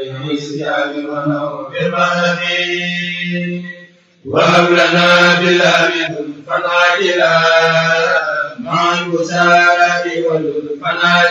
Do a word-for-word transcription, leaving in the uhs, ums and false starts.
الصيام ونور المهدي وهب لنا بالأمن فنعجلا مع البشارة والهدى